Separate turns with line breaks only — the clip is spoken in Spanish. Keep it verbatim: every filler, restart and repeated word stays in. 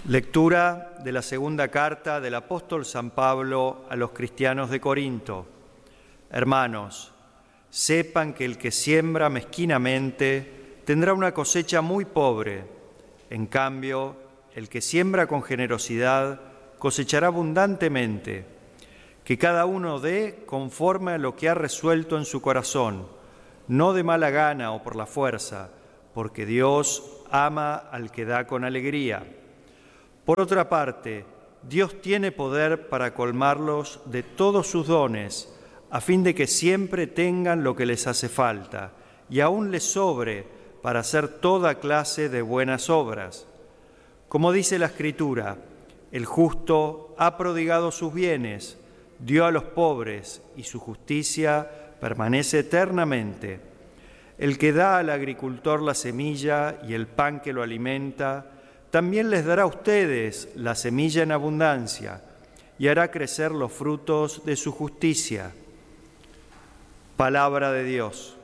Lectura de la segunda carta del apóstol San Pablo a los cristianos de Corinto. Hermanos, sepan que el que siembra mezquinamente tendrá una cosecha muy pobre. En cambio, el que siembra con generosidad cosechará abundantemente. Que cada uno dé conforme a lo que ha resuelto en su corazón, no de mala gana o por la fuerza, porque Dios ama al que da con alegría. Por otra parte, Dios tiene poder para colmarlos de todos sus dones, a fin de que siempre tengan lo que les hace falta, y aún les sobre para hacer toda clase de buenas obras. Como dice la Escritura, el justo ha prodigado sus bienes, dio a los pobres, y su justicia permanece eternamente. El que da al agricultor la semilla y el pan que lo alimenta, también les dará a ustedes la semilla en abundancia y hará crecer los frutos de su justicia. Palabra de Dios.